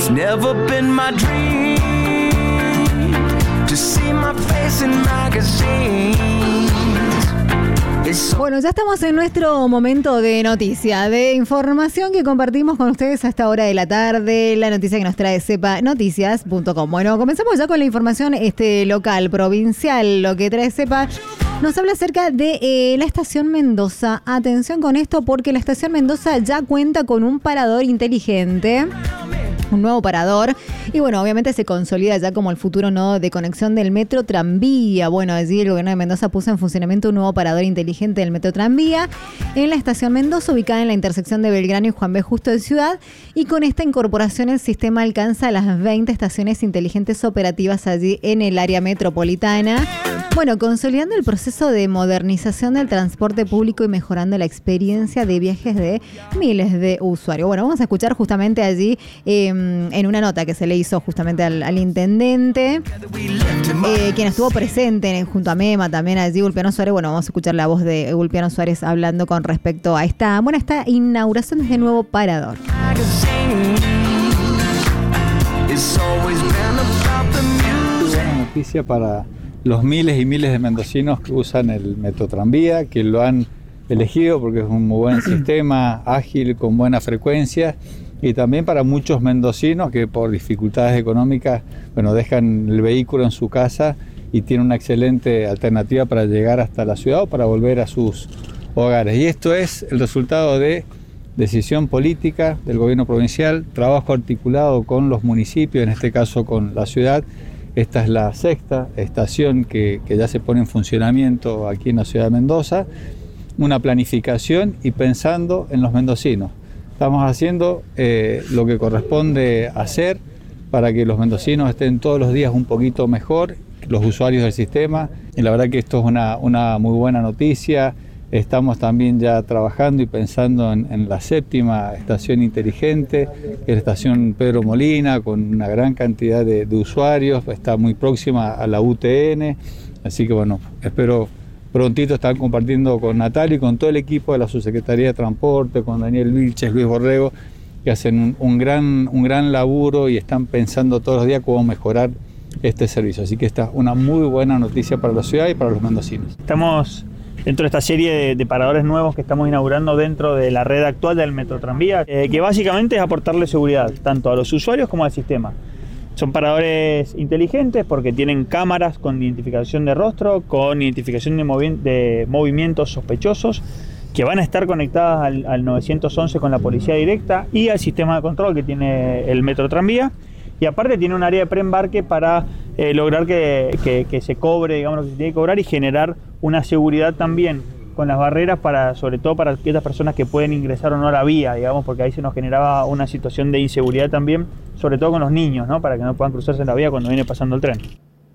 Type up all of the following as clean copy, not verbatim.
It's never been my dream to see my face in magazines. Bueno, ya estamos en nuestro momento de noticia, de información que compartimos con ustedes a esta hora de la tarde, la noticia que nos trae sepanoticias.com. Bueno, comenzamos ya con la información local, provincial, lo que trae Sepa. Nos habla acerca de la Estación Mendoza. Atención con esto porque la Estación Mendoza ya cuenta con un parador inteligente. Un nuevo parador y bueno, obviamente se consolida ya como el futuro nodo de conexión del metro tranvía. Bueno, allí el gobierno de Mendoza puso en funcionamiento un nuevo parador inteligente del metro tranvía en la estación Mendoza, ubicada en la intersección de Belgrano y Juan B. Justo de Ciudad, y con esta incorporación el sistema alcanza las 20 estaciones inteligentes operativas allí en el área metropolitana. Bueno, consolidando el proceso de modernización del transporte público y mejorando la experiencia de viajes de miles de usuarios. Bueno, vamos a escuchar justamente allí en una nota que se le hizo justamente al intendente, quien estuvo presente junto a Mema, también allí Ulpiano Suárez. Bueno, vamos a escuchar la voz de Ulpiano Suárez hablando con respecto a esta inauguración de este nuevo parador. Buena noticia para los miles y miles de mendocinos que usan el metro tranvía, que lo han elegido porque es un muy buen sistema, ágil, con buena frecuencia. Y también para muchos mendocinos que por dificultades económicas, dejan el vehículo en su casa y tienen una excelente alternativa para llegar hasta la ciudad o para volver a sus hogares. Y esto es el resultado de decisión política del gobierno provincial, trabajo articulado con los municipios, en este caso con la ciudad. Esta es la sexta estación que ya se pone en funcionamiento aquí en la ciudad de Mendoza. Una planificación y pensando en los mendocinos. Estamos haciendo lo que corresponde hacer para que los mendocinos estén todos los días un poquito mejor, los usuarios del sistema. Y la verdad que esto es una muy buena noticia. Estamos también ya trabajando y pensando en la séptima estación inteligente, que es la estación Pedro Molina, con una gran cantidad de usuarios. Está muy próxima a la UTN. Así que espero prontito estar compartiendo con Natalia y con todo el equipo de la Subsecretaría de Transporte, con Daniel Vilches, Luis Borrego, que hacen un gran laburo y están pensando todos los días cómo mejorar este servicio. Así que esta es una muy buena noticia para la ciudad y para los mendocinos. Estamos dentro de esta serie de paradores nuevos que estamos inaugurando dentro de la red actual del metro tranvía, que básicamente es aportarle seguridad tanto a los usuarios como al sistema. Son paradores inteligentes porque tienen cámaras con identificación de rostro, con identificación de movimientos sospechosos, que van a estar conectadas al 911 con la policía directa y al sistema de control que tiene el metro tranvía. Y aparte tiene un área de preembarque para lograr que se cobre, digamos, lo que se tiene que cobrar y generar una seguridad también con las barreras, sobre todo para aquellas personas que pueden ingresar o no a la vía, digamos, porque ahí se nos generaba una situación de inseguridad también, sobre todo con los niños, ¿no? Para que no puedan cruzarse en la vía cuando viene pasando el tren.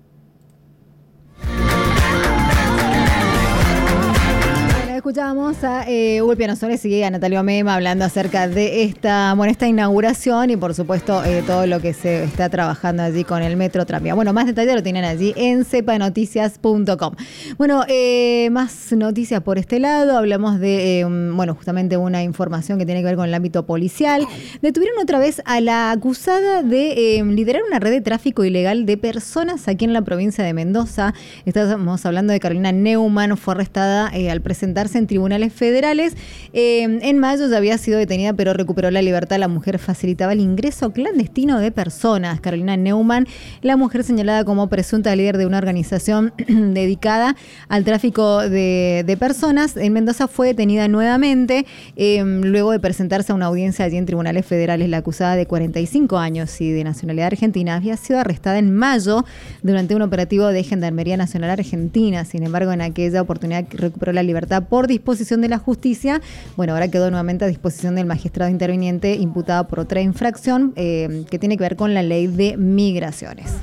Escuchábamos a Ulpiano Suárez y a Natalia Mema hablando acerca de esta inauguración y por supuesto todo lo que se está trabajando allí con el metro tranvía. Bueno, más detalles lo tienen allí en sepanoticias.com. Bueno, más noticias por este lado. Hablamos de, justamente una información que tiene que ver con el ámbito policial. Detuvieron otra vez a la acusada de liderar una red de tráfico ilegal de personas aquí en la provincia de Mendoza. Estamos hablando de Carolina Neumann. Fue arrestada al presentarse en tribunales federales. En mayo ya había sido detenida, pero recuperó la libertad. La mujer facilitaba el ingreso clandestino de personas. Carolina Neumann, la mujer señalada como presunta líder de una organización dedicada al tráfico de personas, en Mendoza fue detenida nuevamente luego de presentarse a una audiencia allí en tribunales federales. La acusada, de 45 años y de nacionalidad argentina, había sido arrestada en mayo durante un operativo de Gendarmería Nacional Argentina. Sin embargo, en aquella oportunidad recuperó la libertad por disposición de la justicia. Bueno, ahora quedó nuevamente a disposición del magistrado interviniente, imputada por otra infracción que tiene que ver con la ley de migraciones.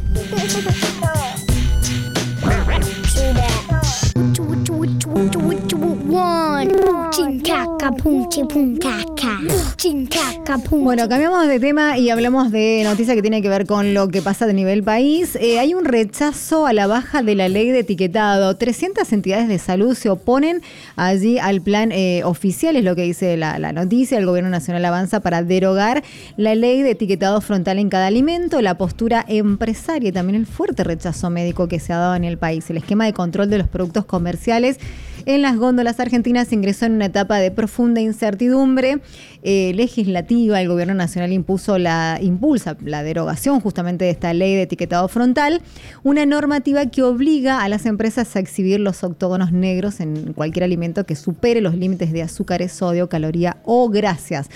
Bueno, cambiamos de tema y hablamos de noticia que tiene que ver con lo que pasa a nivel país. Hay un rechazo a la baja de la ley de etiquetado. 300 entidades de salud se oponen allí al plan oficial, es lo que dice la noticia. El Gobierno Nacional avanza para derogar la ley de etiquetado frontal en cada alimento, la postura empresaria y también el fuerte rechazo médico que se ha dado en el país. El esquema de control de los productos comerciales en las góndolas argentinas ingresó en una etapa de profunda incertidumbre legislativa. El Gobierno Nacional impulsa la derogación justamente de esta ley de etiquetado frontal, una normativa que obliga a las empresas a exhibir los octógonos negros en cualquier alimento que supere los límites de azúcares, sodio, caloría o grasas.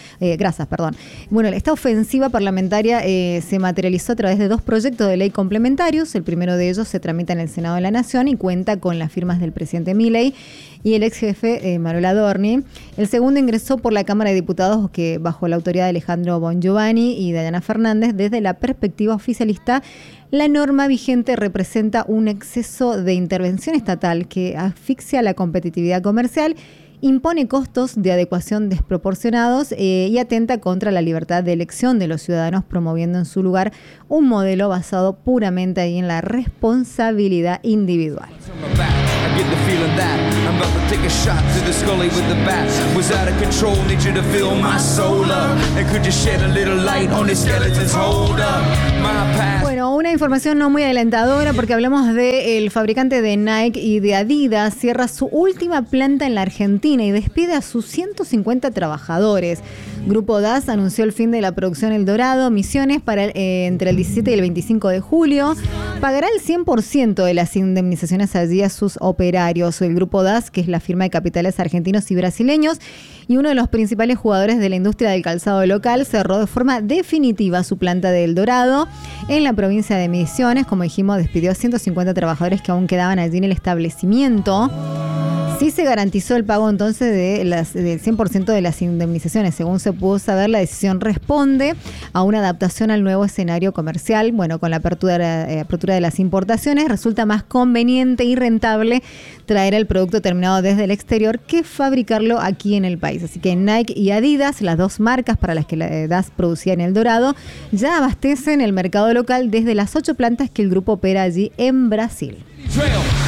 Bueno, esta ofensiva parlamentaria se materializó a través de 2 proyectos de ley complementarios. El primero de ellos se tramita en el Senado de la Nación y cuenta con las firmas del presidente Milei y el ex jefe Manuel Adorni. El segundo ingresó por la Cámara de Diputados, que bajo la autoridad de Alejandro Bongiovanni y Dayana Fernández. Desde la perspectiva oficialista, la norma vigente representa un exceso de intervención estatal que asfixia la competitividad comercial, impone costos de adecuación desproporcionados y atenta contra la libertad de elección de los ciudadanos, promoviendo en su lugar un modelo basado puramente ahí en la responsabilidad individual. Get the feeling that I'm about to take a shot to the scully with the bat. Was out of control, need you to feel my soul up. And could you shed a little light on the skeletons? Hold up, my past. Bueno, una información no muy alentadora porque hablamos del fabricante de Nike y de Adidas. Cierra su última planta en la Argentina y despide a sus 150 trabajadores. Grupo DAS anunció el fin de la producción El Dorado, Misiones, para entre el 17 y el 25 de julio. Pagará el 100% de las indemnizaciones allí a sus operarios. El Grupo DAS, que es la firma de capitales argentinos y brasileños y uno de los principales jugadores de la industria del calzado local, cerró de forma definitiva su planta de El Dorado en la provincia de Misiones. Como dijimos, despidió a 150 trabajadores que aún quedaban allí en el establecimiento. Sí se garantizó el pago entonces del 100% de las indemnizaciones. Según se pudo saber, la decisión responde a una adaptación al nuevo escenario comercial. Bueno, con la apertura de las importaciones, resulta más conveniente y rentable traer el producto terminado desde el exterior que fabricarlo aquí en el país. Así que Nike y Adidas, las 2 marcas para las que la DAS producía en El Dorado, ya abastecen el mercado local desde las 8 plantas que el grupo opera allí en Brasil.